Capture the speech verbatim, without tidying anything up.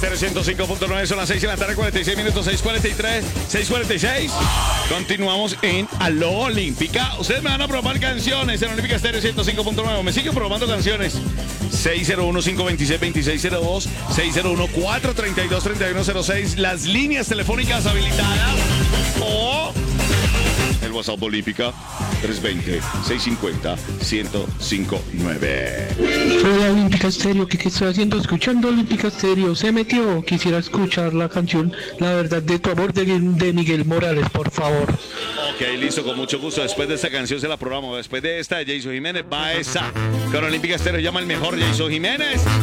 Estéreo ciento cinco punto nueve, son las seis de la tarde, cuarenta y seis minutos, seis cuarenta y tres, seis cuarenta y seis. Continuamos en Aló Olímpica. Ustedes me van a probar canciones en Olímpica Estéreo ciento cinco punto nueve. Me siguen probando canciones. seis cero uno, cinco dos seis, dos seis cero dos, seis cero uno, cuatro tres dos, tres uno cero seis. Las líneas telefónicas habilitadas. O el WhatsApp Olímpica tres dos cero, seis cinco cero, uno cero cinco nueve. Soy Olímpica Estéreo, ¿qué, ¿qué estoy haciendo? Escuchando Olímpica Estéreo, se metió. Quisiera escuchar la canción La verdad de tu amor de, de Miguel Morales, por favor. Ok, listo, con mucho gusto. Después de esta canción se la programo. Después de esta de Jason Jiménez va esa. Con Olímpica Estéreo llama el mejor Jason Jiménez.